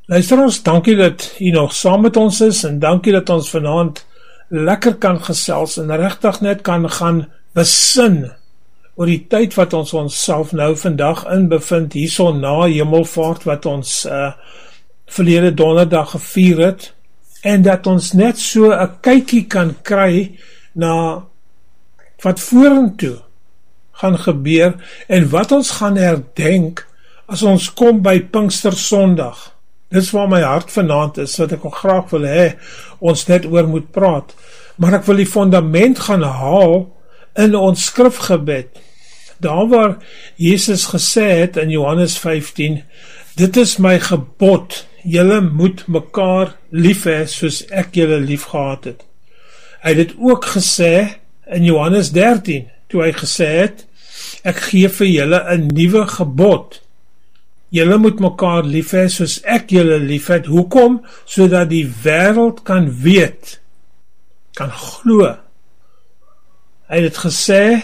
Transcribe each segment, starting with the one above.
Luisteraars, dankie dat u nog saam met ons is en dankie dat ons vanaand lekker kan gesels en regtig net kan gaan besin oor die tyd wat ons onsself nou vandag in bevind hierson na Hemelvaart wat ons verlede donderdag gevier het en dat ons net so 'n kykie kan kry na wat vorentoe gaan gebeur en wat ons gaan herdenk as ons kom by Pinkstersondag. Dis waar my hart vanaand is, wat ek ook graag wil hê, ons net oor moet praat. Maar ek wil die fundament gaan haal in ons skrifgebed. Daar waar Jesus gesê het in Johannes 15, dit is my gebod, julle moet mekaar lief hê soos ek julle lief gehad het. Hy het dit ook gesê in Johannes 13, toe hy gesê het, ek gee vir julle 'n nuwe gebod. Julle moet mekaar lief hê soos ek julle lief het. Hoekom? Sodat die wêreld kan weet, kan glo. Hy het dit gesê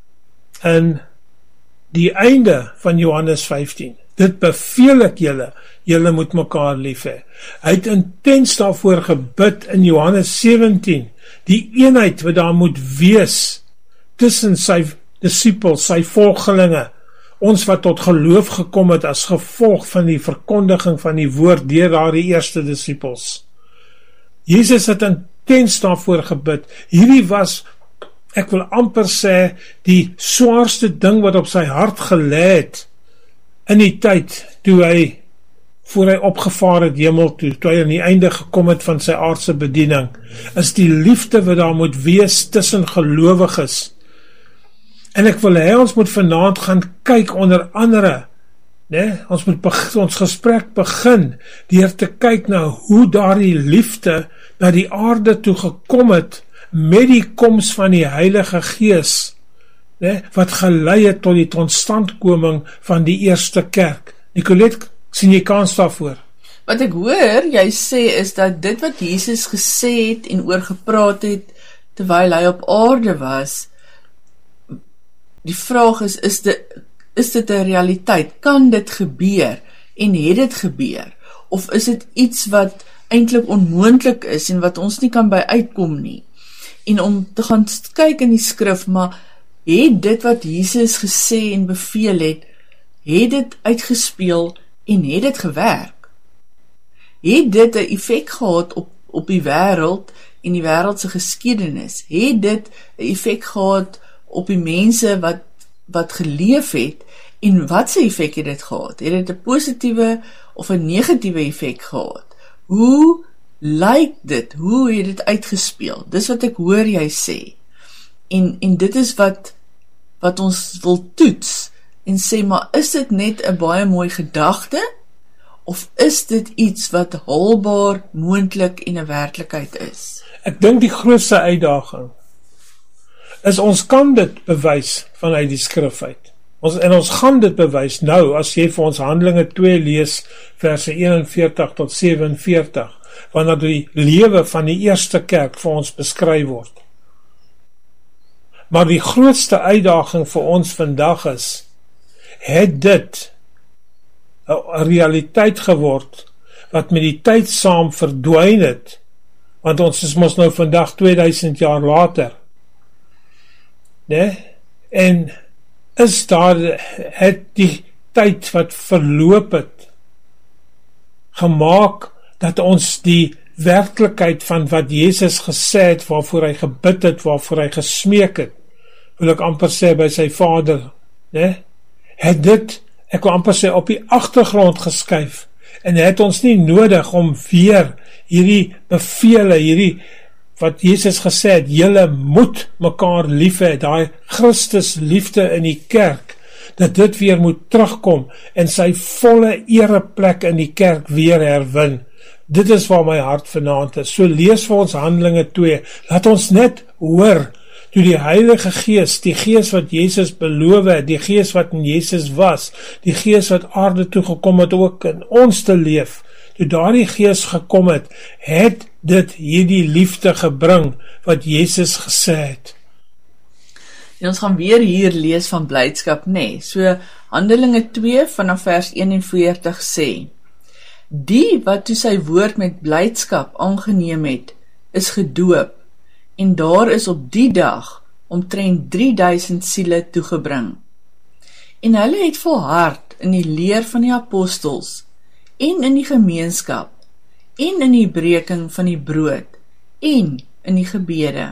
in die einde van Johannes 15. Dit beveel ek julle, julle moet mekaar lief hê. Hy het intens daarvoor gebid in Johannes 17, die eenheid wat daar moet wees tussen sy disippels, sy volgelinge, ons wat tot geloof gekom het as gevolg van die verkondiging van die woord deur daardie eerste disippels. Jesus het intens daarvoor gebid. Hierdie was, ek wil amper sê, die swaarste ding wat op sy hart gelê het in die tyd toe hy, voor hy opgevaar het hemel toe hy aan die einde gekom het van sy aardse bediening, is die liefde wat daar moet wees tussen gelowiges. En ek wil hê, ons moet vanaand gaan kyk onder andere, ons moet ons gesprek begin, deur te kyk na hoe daardie liefde na die aarde toe gekom het, met die koms van die Heilige Gees, wat gelei het tot die totstandkoming van die eerste kerk. Nicolet, sien jy kans daarvoor? Wat ek hoor, jy sê is dat dit wat Jesus gesê het en oor gepraat het, terwyl hy op aarde was, die vraag is dit 'n realiteit? Kan dit gebeur? En het dit gebeur? Of is dit iets wat eintlik onmoontlik is en wat ons nie kan by uitkom nie? En om te gaan kyk in die skrif, maar het dit wat Jesus gesê en beveel het dit uitgespeel en het dit gewerk? Het dit 'n effek gehad op die wêreld en die wêreld se geskiedenis? Het dit 'n effek gehad op die mense wat geleef het, en wat se effek het dit gehad? Het dit 'n positiewe of 'n negatiewe effek gehad? Hoe lyk dit? Hoe het dit uitgespeel? Dis wat ek hoor jy sê. En dit is wat ons wil toets, en sê, maar is dit net 'n baie mooi gedagte, of is dit iets wat haalbaar, moontlik en 'n werklikheid is? Ek dink die grootste uitdaging is ons kan dit bewys vanuit die skrif uit. Ons gaan dit bewys nou, as jy vir ons Handelinge 2 lees, verse 41 tot 47, wanneer die lewe van die eerste kerk vir ons beskryf word. Maar die grootste uitdaging vir ons vandag is, het dit 'n realiteit geword, wat met die tyd saam verdwyn het, want ons is mos nou vandag 2000 jaar later, en is daar het die tyd wat verloop het gemaak dat ons die werklikheid van wat Jesus gesê het, waarvoor hy gebid het, waarvoor hy gesmeek het, wil ek amper sê by sy Vader, het dit, ek wil amper sê, op die agtergrond geskuif, en het ons nie nodig om weer hierdie bevele, hierdie wat Jesus gesê het, julle moet mekaar lief hê, daai Christus liefde in die kerk, dat dit weer moet terugkom, en sy volle ereplek in die kerk weer herwin. Dit is waar my hart vanaand is. So lees vir ons Handelinge 2, laat ons net hoor, toe die Heilige Gees, die Gees wat Jesus beloof het, die Gees wat in Jesus was, die Gees wat aarde toe gekom het ook in ons te leef, toe daardie Gees gekom het dit hierdie liefde gebring wat Jesus gesê het. En ons gaan weer hier lees van blydskap, So Handelinge 2 vanaf vers 41 sê, Die wat toe sy woord met blydskap aangeneem het, is gedoop, en daar is op die dag omtrent 3000 siele toegebring. En hulle het volhard in die leer van die apostels, en in die gemeenskap, en in die breking van die brood, en in die gebede.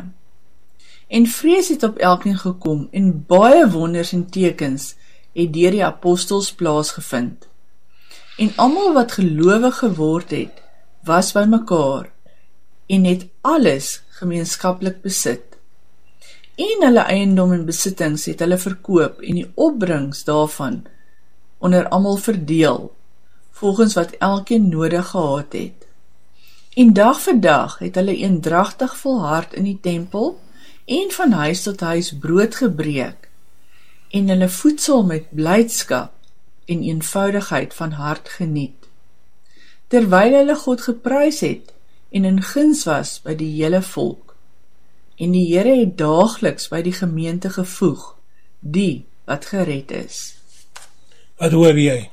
En vrees het op elkeen gekom, en baie wonders en tekens het deur die apostels plaasgevind. En almal wat gelowig geword het, was by mekaar, en het alles gemeenskaplik besit. En hulle eiendom en besittings het hulle verkoop, en die opbrengs daarvan onder almal verdeel, volgens wat elkeen nodig gehad het. En dag vir dag het hulle eendragtig volhard in die tempel, en van huis tot huis brood gebreek, en hulle voedsel met blydskap en eenvoudigheid van hart geniet, terwyl hulle God geprys het, en in guns was by die hele volk. En die Here het daagliks by die gemeente gevoeg, die wat gered is. Wat hoor jy?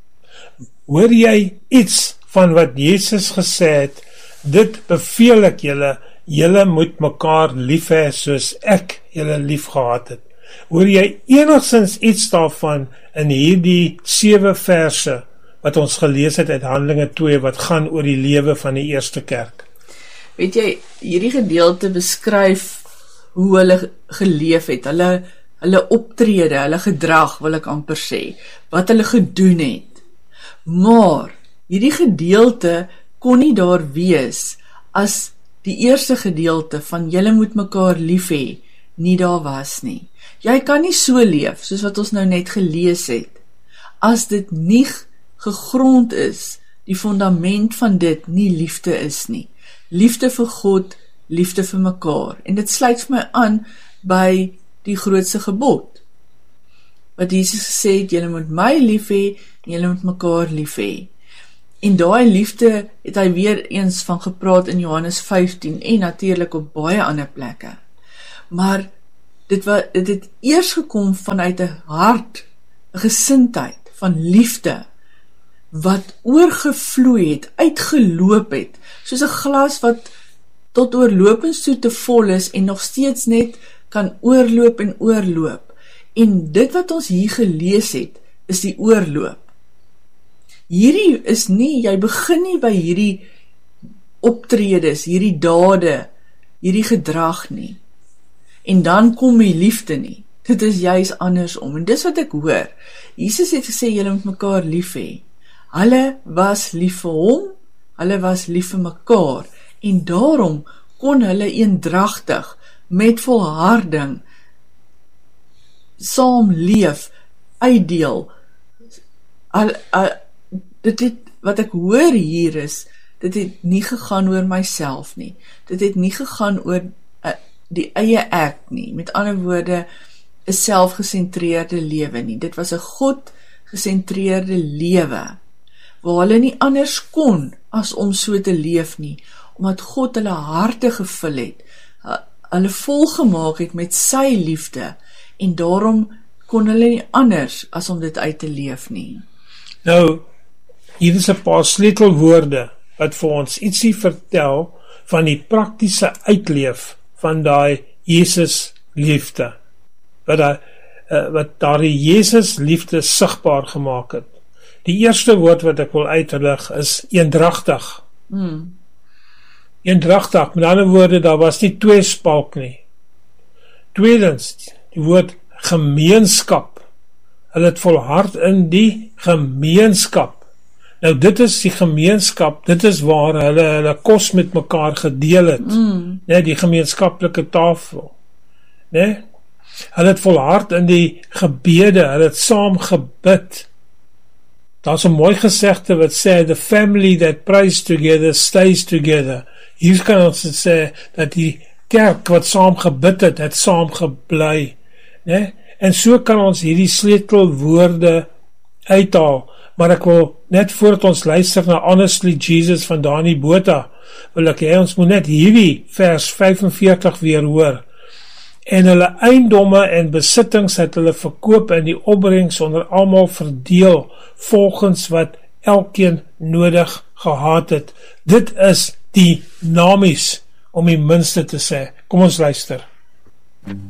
Hoor jy iets van wat Jesus gesê het, dit beveel ek julle, julle moet mekaar lief hê soos ek julle lief gehad het. Hoor jy enigstens iets daarvan in hierdie 7 verse wat ons gelees het uit Handelinge 2 wat gaan oor die lewe van die eerste kerk? Weet jy, hierdie gedeelte beskryf hoe hulle geleef het, hulle optrede, hulle gedrag wil ek amper sê, wat hulle gedoen het. Maar hierdie gedeelte kon nie daar wees as die eerste gedeelte van julle moet mekaar lief hê nie daar was nie. Jy kan nie so leef soos wat ons nou net gelees het as dit nie gegrond is, die fundament van dit nie liefde is nie. Liefde vir God, liefde vir mekaar. En dit sluit vir my aan by die grootste gebod. Wat Jesus gesê het, julle moet my lief hê en julle moet mekaar lief hê. En daai liefde het hy weer eens van gepraat in Johannes 15 en natuurlik op baie ander plekke. Maar dit het eers gekom vanuit 'n hart, 'n gesindheid van liefde wat oorgevloei het, uitgeloop het, soos 'n glas wat tot oorlopends toe te vol is en nog steeds net kan oorloop en oorloop. En dit wat ons hier gelees het, is die oorloop. Hierdie is nie, jy begin nie by hierdie optredes, hierdie dade, hierdie gedrag nie. En dan kom die liefde nie. Dit is juis andersom. En dis wat ek hoor. Jesus het gesê, julle moet mekaar lief hê. Hulle was lief vir hom, hulle was lief vir mekaar. En daarom kon hulle eendragtig, met volharding, saam leef, uitdeel. Dit het, wat ek hoor hier is, dit het nie gegaan oor myself nie. Dit het nie gegaan oor die eie ek nie. Met ander woorde, 'n selfgesentreerde lewe nie. Dit was 'n God-gesentreerde lewe, waar hulle nie anders kon as om so te leef nie, omdat God hulle harte gevul het, hulle volgemaak het met sy liefde, en daarom kon hulle nie anders as om dit uit te leef nie. Nou, hier is 'n paar sleutelwoorde wat vir ons ietsie vertel van die praktiese uitleef van daai Jesus liefde, wat daardie Jesus liefde sigbaar gemaak het. Die eerste woord wat ek wil uitlig is eendragtig. Eendragtig, met ander woorde, daar was nie tweespalk nie. Tweedens, die woord gemeenskap. Hulle het volhard in die gemeenskap. Nou dit is die gemeenskap, dit is waar hulle kos met mekaar gedeel het, die gemeenskaplike tafel. Hulle het volhard in die gebede, hulle het saam gebid. Daar's 'n mooi gesegde wat sê, the family that prays together stays together. Hier kan ons sê, dat die kerk wat saam gebid het saam gebly. En so kan ons hierdie sleutelwoorde uithaal. Maar ek wil, net voordat ons luister na Honestly Jesus van Dani Botha, wil ek hê ons moet net hierdie vers 45 weer hoor. En hulle eiendomme en besittings het hulle verkoop en die opbrengs onder almal verdeel, volgens wat elkeen nodig gehad het. Dit is die namies, om die minste te sê. Kom ons luister.